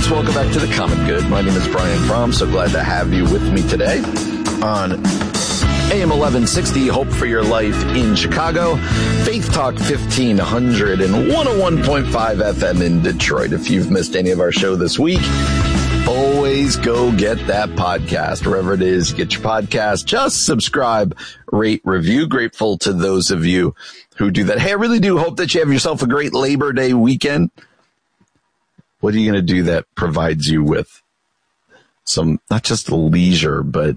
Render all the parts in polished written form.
folks. Welcome back to The Common Good. My name is Brian Fromm. So glad to have you with me today on AM 1160, Hope for Your Life in Chicago, Faith Talk 1500 and 101.5 FM in Detroit. If you've missed any of our show this week, always go get that podcast. Wherever it is, get your podcast. Just subscribe, rate, review. Grateful to those of you who do that. Hey, I really do hope that you have yourself a great Labor Day weekend. What are you going to do that provides you with some, not just leisure, but,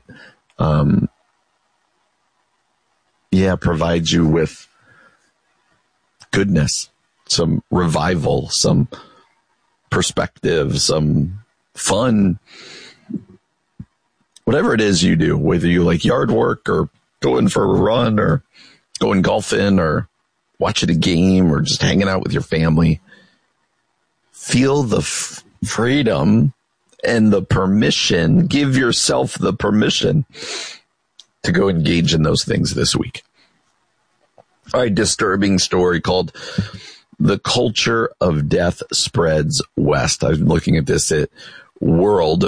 provides you with goodness, some revival, some perspective, some fun, whatever it is you do, whether you like yard work or going for a run or going golfing or watching a game or just hanging out with your family. Feel the freedom and the permission. Give yourself the permission to go engage in those things this week. All right, disturbing story called The Culture of Death Spreads West. I'm looking at this at world,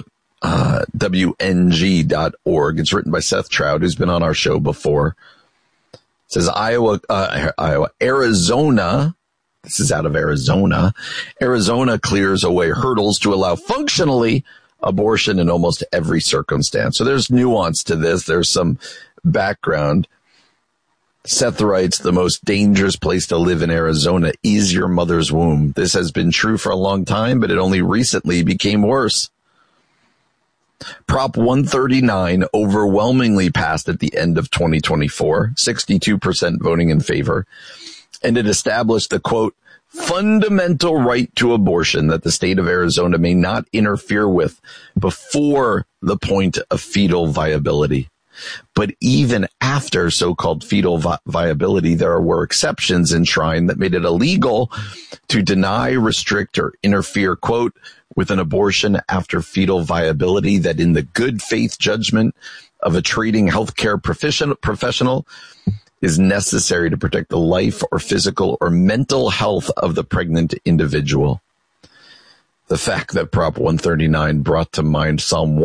WNG.org. It's written by Seth Trout, who's been on our show before. It says Arizona. This is out of Arizona. Arizona clears away hurdles to allow functionally abortion in almost every circumstance. So there's nuance to this. There's some background. Seth writes, the most dangerous place to live in Arizona is your mother's womb. This has been true for a long time, but it only recently became worse. Prop 139 overwhelmingly passed at the end of 2024, 62% voting in favor. And it established the, quote, fundamental right to abortion that the state of Arizona may not interfere with before the point of fetal viability. But even after so-called fetal viability, there were exceptions enshrined that made it illegal to deny, restrict, or interfere, quote, with an abortion after fetal viability that in the good faith judgment of a treating healthcare professional is necessary to protect the life or physical or mental health of the pregnant individual. The fact that Prop 139 brought to mind Psalm